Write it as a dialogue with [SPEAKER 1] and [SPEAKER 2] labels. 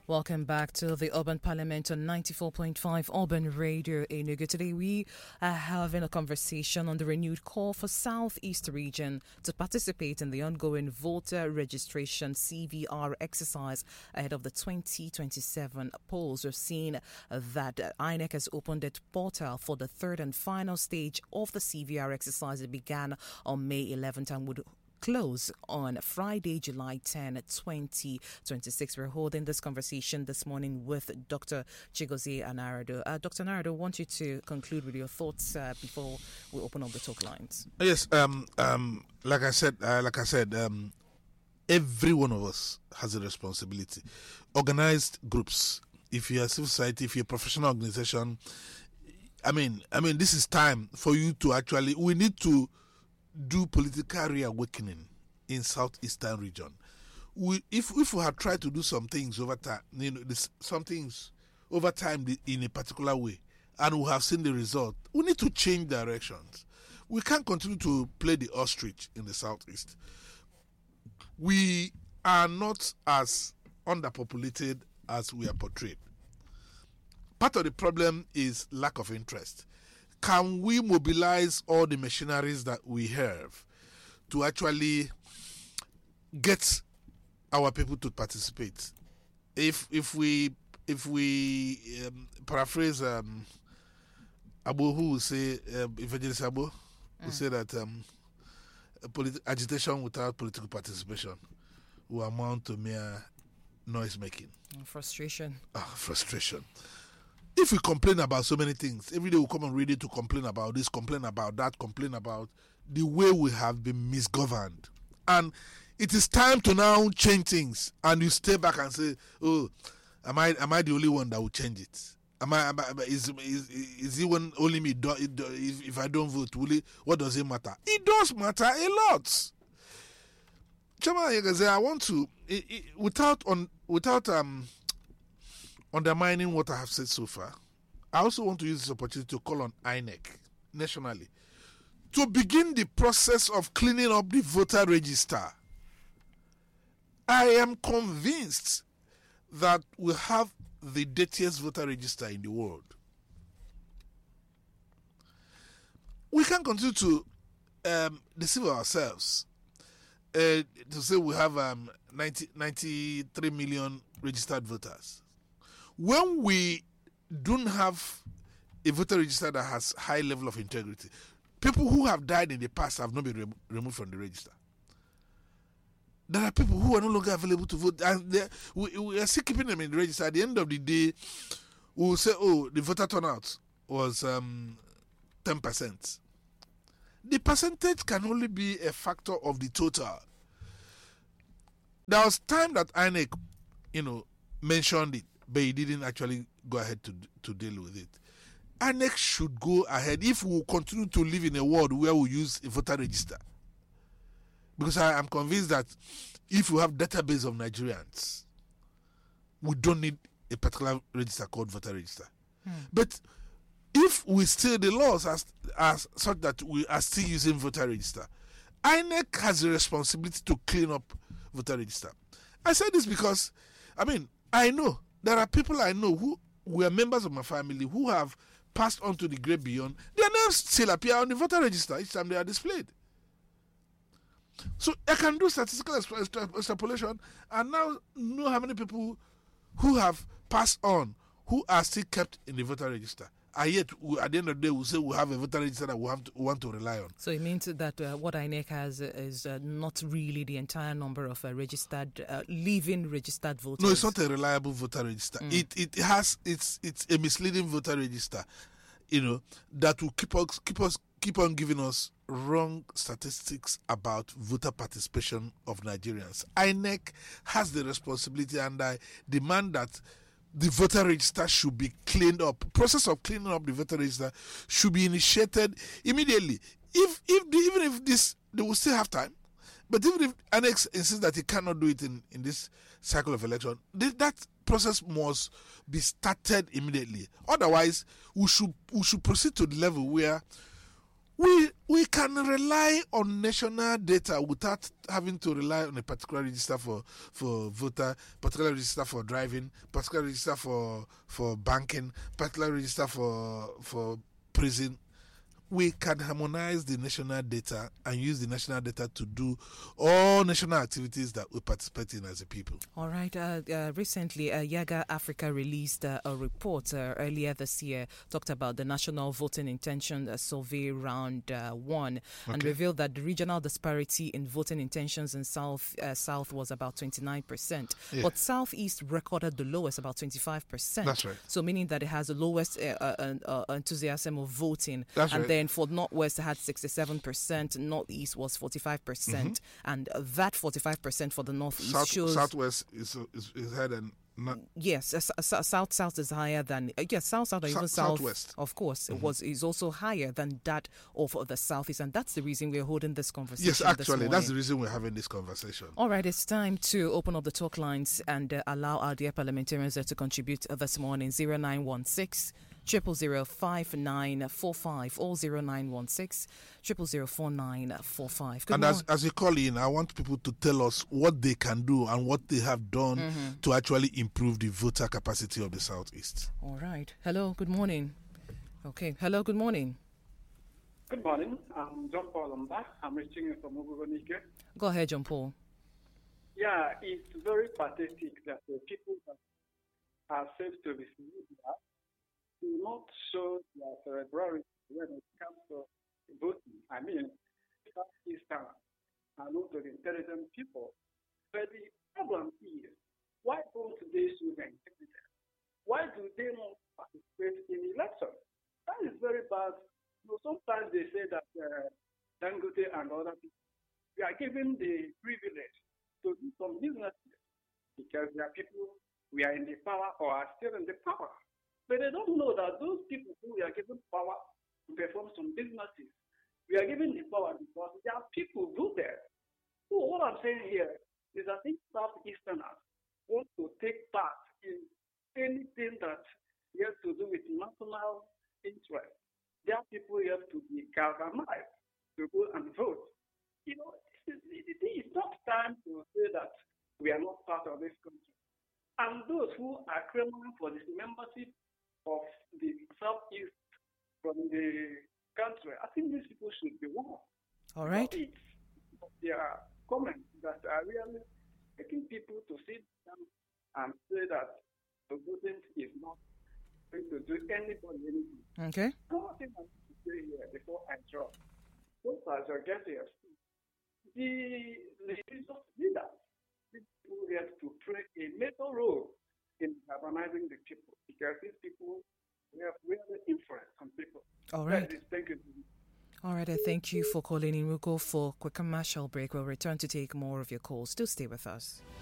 [SPEAKER 1] Welcome back to the Urban Parliament on 94.5 Urban Radio Enugu. Today we are having a conversation on the renewed call for Southeast region to participate in the ongoing voter registration CVR exercise ahead of the 2027 polls. We've seen that INEC has opened its portal for the third and final stage of the CVR exercise. It began on May 11th and would close on Friday, July 10, 2026. We're holding this conversation this morning with Dr. Chigozie Anarado. Dr. Anarado, I want you to conclude with your thoughts before we open up the talk lines.
[SPEAKER 2] Yes, like I said, every one of us has a responsibility. Organized groups, if you're a civil society, if you're a professional organization, I mean, this is time for you to we need to do political reawakening in southeastern region. If we had tried to do some things over time, some things over time in a particular way, and we have seen the result, we need to change directions. We can't continue to play the ostrich in the southeast. We are not as underpopulated as we are portrayed. Part of the problem is lack of interest. Can we mobilize all the machineries that we have to actually get our people to participate? If we paraphrase Abu, who will say, Evangelist Abu, who say that agitation without political participation will amount to mere noise making.
[SPEAKER 1] Frustration.
[SPEAKER 2] Frustration. If we complain about so many things, every day we come on radio to complain about this, complain about that, complain about the way we have been misgoverned. And it is time to now change things. And you stay back and say, oh, am I the only one that will change it? Is it when only me? If I don't vote, what does it matter? It does matter a lot. Chairman, I want to, without undermining what I have said so far, I also want to use this opportunity to call on INEC nationally to begin the process of cleaning up the voter register. I am convinced that we have the dirtiest voter register in the world. We can't continue to deceive ourselves to say we have 93 million registered voters. When we don't have a voter register that has high level of integrity, people who have died in the past have not been removed from the register. There are people who are no longer available to vote, and we are still keeping them in the register. At the end of the day, we will say, oh, the voter turnout was 10%. The percentage can only be a factor of the total. There was time that INEC, mentioned it, but he didn't actually go ahead to deal with it. INEC should go ahead if we will continue to live in a world where we use a voter register. Because I am convinced that if we have database of Nigerians, we don't need a particular register called voter register. But if we still, the laws are such that we are still using voter register, INEC has a responsibility to clean up voter register. I say this because, I know there are people I know who were members of my family who have passed on to the great beyond. Their names still appear on the voter register each time they are displayed. So I can do statistical extrapolation and now know how many people who have passed on who are still kept in the voter register. And yet, at the end of the day, we'll say we have a voter register that we want to rely on.
[SPEAKER 1] So it means that what INEC has is not really the entire number of living registered voters.
[SPEAKER 2] No, it's not a reliable voter register. It's a misleading voter register, that will keep on giving us wrong statistics about voter participation of Nigerians. INEC has the responsibility, and I demand that the voter register should be cleaned up. Process of cleaning up the voter register should be initiated immediately. Even if they will still have time, but even if INEC insists that it cannot do it in this cycle of election, that process must be started immediately. Otherwise, we should proceed to the level where we can rely on national data without having to rely on a particular register for voter, particular register for driving, particular register for banking, particular register for prison. We can harmonize the national data and use the national data to do all national activities that we participate in as a people.
[SPEAKER 1] All right. Recently, Yaga Africa released a report earlier this year, talked about the National Voting Intention Survey Round 1, and revealed that the regional disparity in voting intentions in South was about 29%. Yeah. But Southeast recorded the lowest, about 25%.
[SPEAKER 2] That's right.
[SPEAKER 1] So meaning that it has the lowest enthusiasm of voting.
[SPEAKER 2] That's
[SPEAKER 1] and
[SPEAKER 2] right.
[SPEAKER 1] Then for Northwest, it had 67%, Northeast was 45%, and that 45% for the Northeast shows...
[SPEAKER 2] Southwest is had an...
[SPEAKER 1] Yes, South is higher than... South or even
[SPEAKER 2] Southwest.
[SPEAKER 1] Of course, is also higher than that of the Southeast, and that's the reason we're holding this conversation.
[SPEAKER 2] Yes, actually, that's the reason we're having this conversation.
[SPEAKER 1] All right, it's time to open up the talk lines and allow our dear parliamentarians to contribute this morning. 0916 0005945 or 0916 0004945.
[SPEAKER 2] And as you call in, I want people to tell us what they can do and what they have done to actually improve the voter capacity of the Southeast.
[SPEAKER 1] All right. Hello, good morning. Okay. Hello, good morning.
[SPEAKER 3] Good morning. I'm John Paul. I'm back. I'm reaching you from Ogugonike.
[SPEAKER 1] Go ahead, John Paul.
[SPEAKER 3] Yeah, it's very pathetic that the people that are said to receive that do not show their cerebrality when it comes to voting. I mean, Southeastern are not very intelligent people. But the problem is, why don't they show their intelligence? Why do they not participate in elections? That is very bad. Sometimes they say that Dangote and other people, we are given the privilege to do some businesses because there are people we are in the power or are still in the power. But they don't know that those people who we are given power to perform some businesses, we are given the power because there are people who there. So what I'm saying here is that if Southeasterners want to take part in anything that has to do with national interest, there are people who have to be galvanized to go and vote. It's not time to say that we are not part of this country. And those who are clamoring for this membership of the Southeast from the country, I think these people should be warned.
[SPEAKER 1] All right.
[SPEAKER 3] There are comments that are really making people to sit down and say that the voting is not going to do anybody anything.
[SPEAKER 1] Okay.
[SPEAKER 3] One thing I want to say here before I drop. Those are your guests here. The religious leaders, these people have to play a major role in galvanizing the people because these people have really influence on people.
[SPEAKER 1] All right.
[SPEAKER 3] Thank you.
[SPEAKER 1] All right, I thank you for calling in. We'll go for a quick commercial break. We'll return to take more of your calls. Do stay with us.